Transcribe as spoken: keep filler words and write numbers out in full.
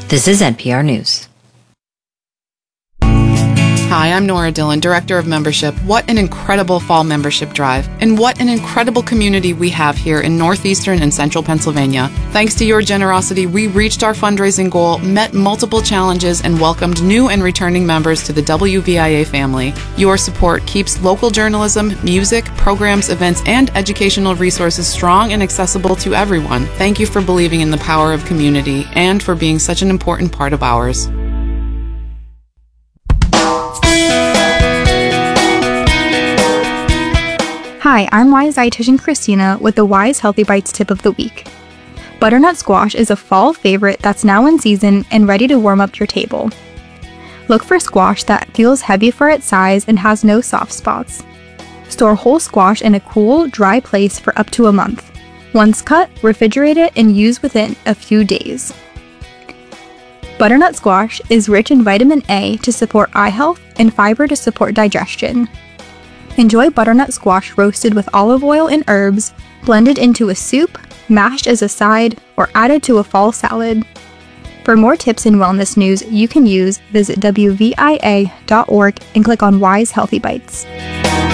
This is N P R News. Hi, I'm Nora Dillon, Director of Membership. What an incredible fall membership drive, and what an incredible community we have here in northeastern and central Pennsylvania. Thanks to your generosity, we reached our fundraising goal, met multiple challenges, and welcomed new and returning members to the W V I A family. Your support keeps local journalism, music, programs, events, and educational resources strong and accessible to everyone. Thank you for believing in the power of community and for being such an important part of ours. Hi, I'm Wise Dietitian Christina with the Wise Healthy Bites tip of the week. Butternut squash is a fall favorite that's now in season and ready to warm up your table. Look for squash that feels heavy for its size and has no soft spots. Store whole squash in a cool, dry place for up to a month. Once cut, refrigerate it and use within a few days. Butternut squash is rich in vitamin A to support eye health and fiber to support digestion. Enjoy butternut squash roasted with olive oil and herbs, blended into a soup, mashed as a side, or added to a fall salad. For more tips and wellness news you can use, visit W V I A dot org and click on Wise Healthy Bites.